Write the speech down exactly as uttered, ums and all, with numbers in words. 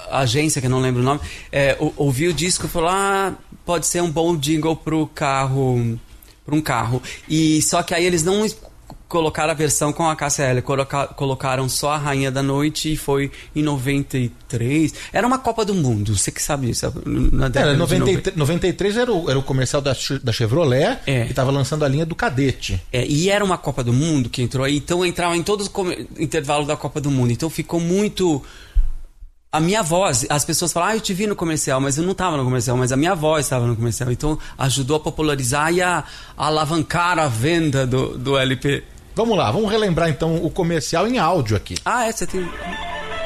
agência, que eu não lembro o nome, é, ouviu o disco e falou, ah, pode ser um bom jingle pro carro, para um carro. E só que aí eles não colocaram a versão com a Cássia Eller, coloca, colocaram só a Rainha da Noite, e foi em noventa e três. Era uma Copa do Mundo, você que sabe isso. Na década era, noventa, de noventa. noventa e três era o, era o comercial da, da Chevrolet, é. que estava lançando a linha do Cadete. É, e era uma Copa do Mundo que entrou aí, então entrava em todos os intervalos da Copa do Mundo. Então ficou muito... A minha voz, as pessoas falam, ah, eu te vi no comercial, mas eu não estava no comercial, mas a minha voz estava no comercial. Então ajudou a popularizar e a, a alavancar a venda do, do L P. Vamos lá, vamos relembrar então o comercial em áudio aqui. Ah, é, você tem...